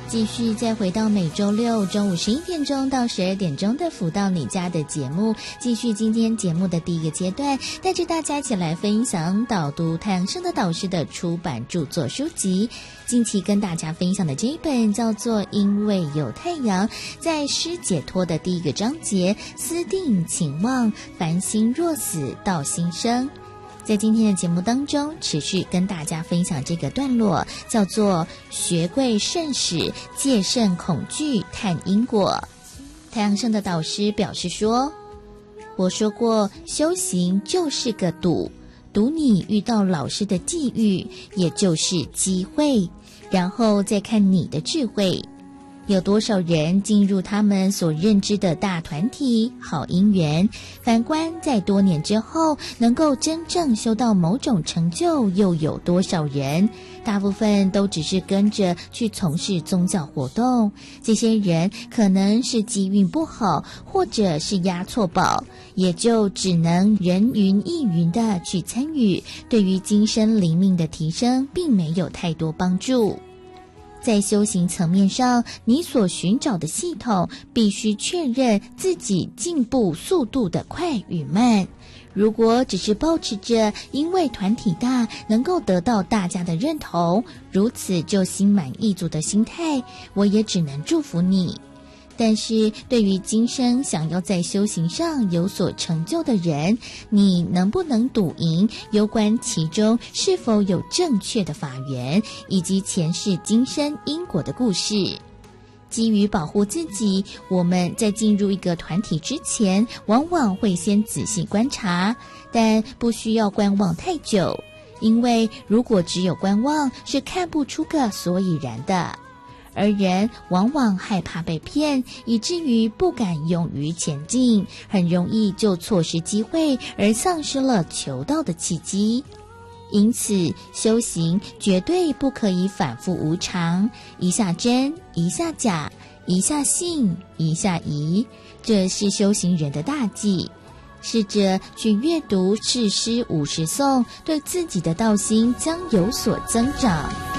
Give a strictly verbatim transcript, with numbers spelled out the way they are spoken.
继续再回到每周六中午十一点钟到十二点钟的辅导你家的节目，继续今天节目的第一个阶段，带着大家一起来分享导读太阳升的导师的出版著作书籍。近期跟大家分享的这一本叫做《因为有太阳》，在诗解脱的第一个章节，思定请望，凡心若死，道心生。在今天的节目当中，持续跟大家分享这个段落，叫做学贵慎始，戒慎恐惧，探因果。太阳升的导师表示说，我说过，修行就是个赌，赌你遇到老师的际遇，也就是机会，然后再看你的智慧。有多少人进入他们所认知的大团体好姻缘，反观在多年之后能够真正修到某种成就又有多少人？大部分都只是跟着去从事宗教活动，这些人可能是机运不好，或者是押错宝，也就只能人云亦云的去参与，对于今生灵命的提升并没有太多帮助。在修行层面上，你所寻找的系统必须确认自己进步速度的快与慢。如果只是抱持着因为团体大能够得到大家的认同，如此就心满意足的心态，我也只能祝福你。但是对于今生想要在修行上有所成就的人，你能不能赌赢，攸关其中是否有正确的法源，以及前世今生因果的故事。基于保护自己，我们在进入一个团体之前，往往会先仔细观察，但不需要观望太久，因为如果只有观望，是看不出个所以然的。而人往往害怕被骗，以至于不敢勇于前进，很容易就错失机会，而丧失了求道的契机。因此，修行绝对不可以反复无常，一下真，一下假，一下信，一下疑，这是修行人的大忌。试着去阅读四诗五十颂，对自己的道心将有所增长。